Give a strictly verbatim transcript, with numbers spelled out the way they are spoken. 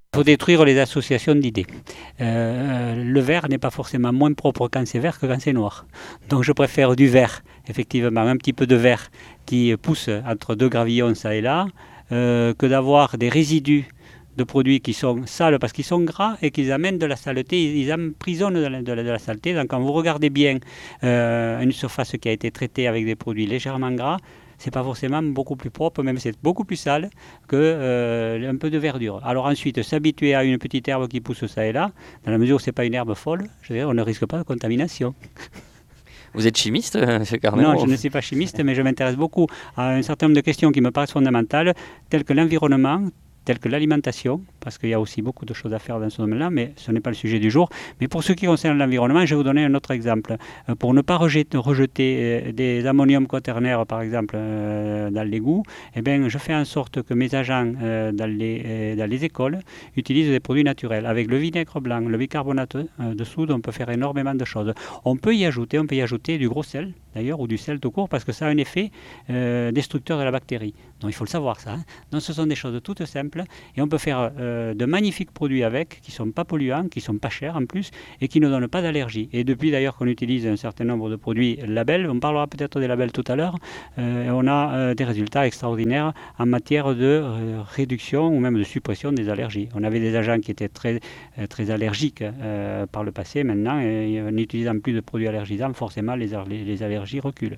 Il faut détruire les associations d'idées. Euh, le vert n'est pas forcément moins propre quand c'est vert que quand c'est noir. Donc je préfère du vert, effectivement, un petit peu de vert qui pousse entre deux gravillons ça et là, euh, que d'avoir des résidus de produits qui sont sales parce qu'ils sont gras et qu'ils amènent de la saleté, ils emprisonnent de la, de la, de la saleté. Donc quand vous regardez bien euh, une surface qui a été traitée avec des produits légèrement gras, c'est pas forcément beaucoup plus propre, même c'est beaucoup plus sale que euh, un peu de verdure. Alors ensuite, s'habituer à une petite herbe qui pousse ça et là, dans la mesure où c'est pas une herbe folle, je veux dire, on ne risque pas de contamination. Vous êtes chimiste, M. Carnet? Non, je ne suis pas chimiste, mais je m'intéresse beaucoup à un certain nombre de questions qui me paraissent fondamentales, telles que l'environnement, telles que l'alimentation, parce qu'il y a aussi beaucoup de choses à faire dans ce domaine-là, mais ce n'est pas le sujet du jour. Mais pour ce qui concerne l'environnement, je vais vous donner un autre exemple. Euh, pour ne pas rejeter, rejeter euh, des ammoniums quaternaires, par exemple, euh, dans l'égout, eh bien, je fais en sorte que mes agents euh, dans, les, euh, dans les écoles utilisent des produits naturels. Avec le vinaigre blanc, le bicarbonate euh, de soude, on peut faire énormément de choses. On peut y ajouter, on peut y ajouter du gros sel, d'ailleurs, ou du sel tout court, parce que ça a un effet euh, destructeur de la bactérie. Donc il faut le savoir, ça. Hein. Donc ce sont des choses toutes simples, et on peut faire euh, de magnifiques produits avec, qui ne sont pas polluants, qui ne sont pas chers en plus, et qui ne donnent pas d'allergie. Et depuis d'ailleurs qu'on utilise un certain nombre de produits labels, on parlera peut-être des labels tout à l'heure, euh, on a euh, des résultats extraordinaires en matière de euh, réduction ou même de suppression des allergies. On avait des agents qui étaient très, euh, très allergiques euh, par le passé, maintenant, et en n'utilisant plus de produits allergisants, forcément les, les, les allergies reculent.